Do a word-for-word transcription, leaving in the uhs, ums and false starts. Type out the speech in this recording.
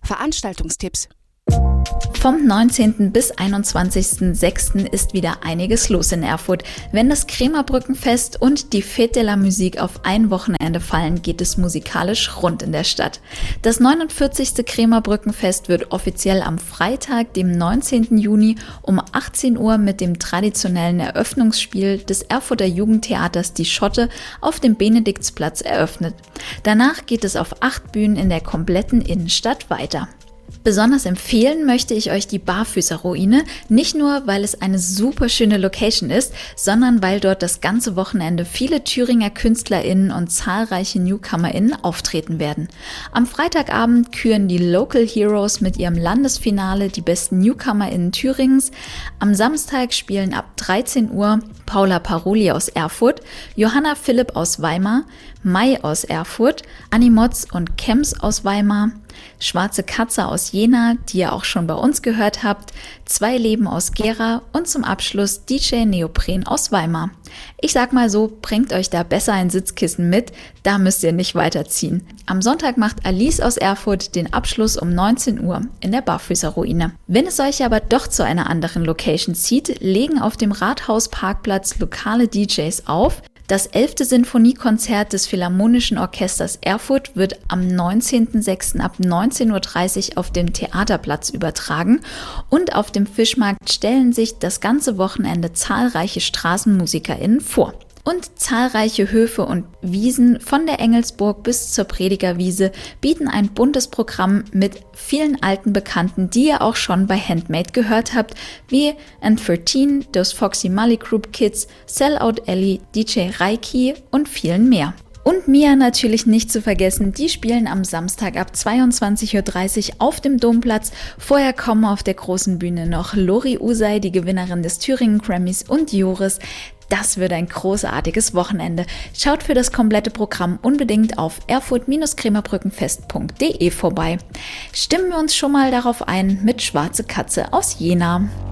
Veranstaltungstipps. Vom neunzehnten bis einundzwanzigsten sechsten ist wieder einiges los in Erfurt. Wenn das Krämerbrückenfest und die Fête de la Musique auf ein Wochenende fallen, geht es musikalisch rund in der Stadt. Das neunundvierzigste Krämerbrückenfest wird offiziell am Freitag, dem neunzehnten Juni um achtzehn Uhr mit dem traditionellen Eröffnungsspiel des Erfurter Jugendtheaters Die Schotte auf dem Benediktsplatz eröffnet. Danach geht es auf acht Bühnen in der kompletten Innenstadt weiter. Besonders empfehlen möchte ich euch die Barfüßerruine, nicht nur, weil es eine super schöne Location ist, sondern weil dort das ganze Wochenende viele Thüringer KünstlerInnen und zahlreiche NewcomerInnen auftreten werden. Am Freitagabend küren die Local Heroes mit ihrem Landesfinale die besten NewcomerInnen Thüringens. Am Samstag spielen ab dreizehn Uhr Paula Paroli aus Erfurt, Johanna Philipp aus Weimar, Mai aus Erfurt, Anni Motz und Kems aus Weimar, Schwarze Katze aus Jena, die ihr auch schon bei uns gehört habt, Zwei Leben aus Gera und zum Abschluss D J Neopren aus Weimar. Ich sag mal so, bringt euch da besser ein Sitzkissen mit, da müsst ihr nicht weiterziehen. Am Sonntag macht Alice aus Erfurt den Abschluss um neunzehn Uhr in der Barfüßerruine. Wenn es euch aber doch zu einer anderen Location zieht, legen auf dem Rathausparkplatz lokale D Js auf. Das elfte Sinfoniekonzert des Philharmonischen Orchesters Erfurt wird am neunzehnten sechsten ab neunzehn Uhr dreißig auf dem Theaterplatz übertragen und auf dem Fischmarkt stellen sich das ganze Wochenende zahlreiche StraßenmusikerInnen vor. Und zahlreiche Höfe und Wiesen von der Engelsburg bis zur Predigerwiese bieten ein buntes Programm mit vielen alten Bekannten, die ihr auch schon bei Handmade gehört habt, wie N dreizehn, Those Foxy Molly Group Kids, Sellout Ellie, D J Reiki und vielen mehr. Und Mia natürlich nicht zu vergessen, die spielen am Samstag ab zweiundzwanzig Uhr dreißig auf dem Domplatz. Vorher kommen auf der großen Bühne noch Lori Usay, die Gewinnerin des Thüringen Grammys, und Joris. Das wird ein großartiges Wochenende. Schaut für das komplette Programm unbedingt auf erfurt krämerbrückenfest punkt de vorbei. Stimmen wir uns schon mal darauf ein mit Schwarze Katze aus Jena.